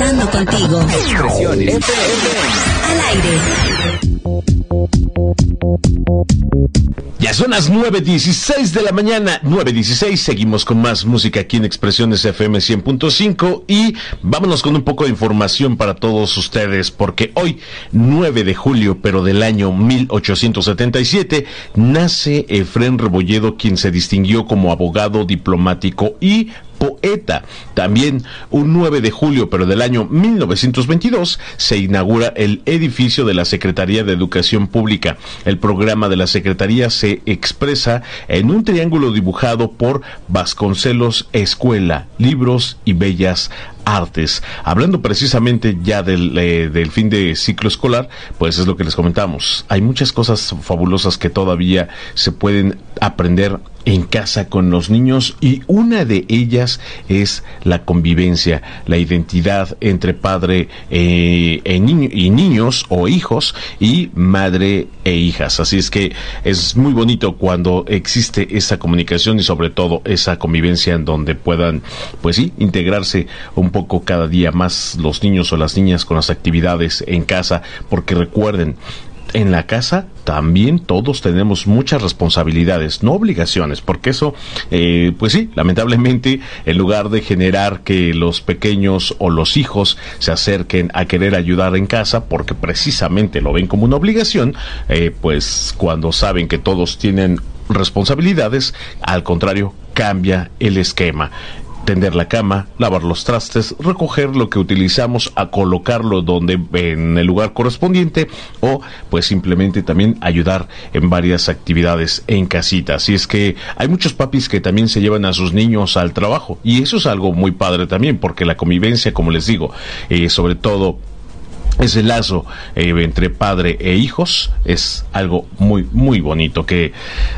Conectando contigo. Expresiones Al aire. Ya son las 9:16 de la mañana, 9:16, seguimos con más música aquí en Expresiones FM 100.5 y vámonos con un poco de información para todos ustedes, porque hoy, 9 de julio, pero del año 1877, nace Efrén Rebolledo, quien se distinguió como abogado, diplomático y poeta. También un 9 de julio, pero del año 1922, se inaugura el edificio de la Secretaría de Educación Pública. El programa de la Secretaría se expresa en un triángulo dibujado por Vasconcelos Escuela, Libros y Bellas Artes. Hablando precisamente ya del fin de ciclo escolar, pues es lo que les comentamos. Hay muchas cosas fabulosas que todavía se pueden aprender en casa con los niños, y una de ellas es la convivencia, la identidad entre padre y niños o hijos, y madre e hijas. Así es que es muy bonito cuando existe esa comunicación y sobre todo esa convivencia en donde puedan, pues sí, integrarse un poco cada día más los niños o las niñas con las actividades en casa, porque recuerden, en la casa también todos tenemos muchas responsabilidades, no obligaciones, porque eso, pues sí, lamentablemente, en lugar de generar que los pequeños o los hijos se acerquen a querer ayudar en casa, porque precisamente lo ven como una obligación, pues cuando saben que todos tienen responsabilidades, al contrario, cambia el esquema. Tender la cama, lavar los trastes, recoger lo que utilizamos, a colocarlo en el lugar correspondiente, o pues simplemente también ayudar en varias actividades en casita. Así es que hay muchos papis que también se llevan a sus niños al trabajo, y eso es algo muy padre también, porque la convivencia, como les digo, sobre todo ese lazo entre padre e hijos, es algo muy, muy bonito que,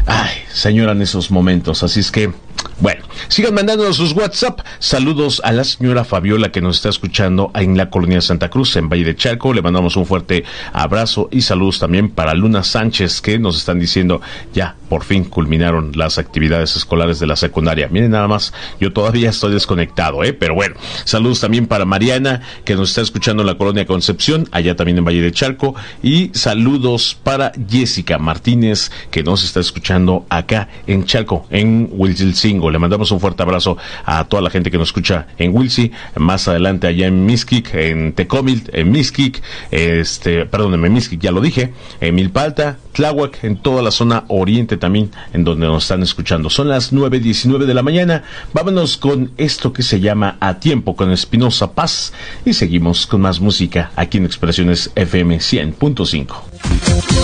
se añoran esos momentos. Así es que, bueno, sigan mandándonos sus WhatsApp. Saludos a la señora Fabiola, que nos está escuchando en la colonia Santa Cruz, en Valle de Chalco. Le mandamos un fuerte abrazo, y saludos también para Luna Sánchez, que nos están diciendo ya por fin culminaron las actividades escolares de la secundaria. Miren nada más, yo todavía estoy desconectado, pero bueno, saludos también para Mariana, que nos está escuchando en la colonia Concepción, allá también en Valle de Chalco, y saludos para Jessica Martínez, que nos está escuchando acá en Chalco, en Huilcilcingo. Le mandamos un fuerte abrazo a toda la gente que nos escucha en Huilci, más adelante allá en Mixquic, en Tecomil, en Mixquic, perdónenme, Mixquic ya lo dije, en Milpalta, Tláhuac, en toda la zona oriente también, en donde nos están escuchando. Son las 9:19 de la mañana. Vámonos con esto que se llama A Tiempo, con Espinosa Paz, y seguimos con más música aquí en Expresiones FM 100.5.